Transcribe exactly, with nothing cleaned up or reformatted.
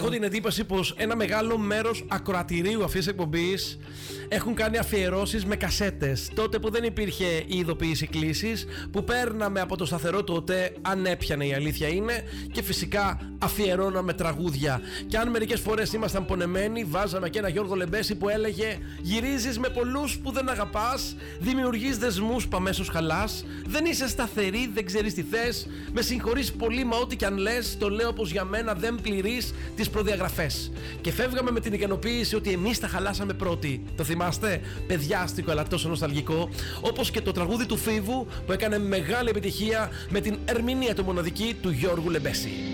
Έχω την εντύπωση πως ένα μεγάλο μέρος ακροατηρίου αυτής της εκπομπής έχουν κάνει αφιερώσεις με κασέτες. Τότε που δεν υπήρχε η ειδοποίηση κλήσης, που παίρναμε από το σταθερό τότε, αν έπιανε η αλήθεια είναι, και φυσικά αφιερώναμε τραγούδια. Και αν μερικές φορές ήμασταν πονεμένοι, βάζαμε και ένα Γιώργο Λεμπέση που έλεγε: γυρίζεις με πολλούς που δεν αγαπάς, δημιουργείς δεσμούς που αμέσως χαλάς, δεν είσαι σταθερή, δεν ξέρεις τι θες, με συγχωρείς πολύ, μα ό,τι κι αν λες, το λέω πως για μένα δεν πληρείς τις προδιαγραφές. Και φεύγαμε με την ικανοποίηση ότι εμείς τα χαλάσαμε πρώτοι. Το θυμάστε? Παιδιάστικο αλλά τόσο νοσταλγικό. Όπως και το τραγούδι του Φίβου που έκανε μεγάλη επιτυχία με την ερμηνεία του μοναδική του Γιώργου Λεμπέση.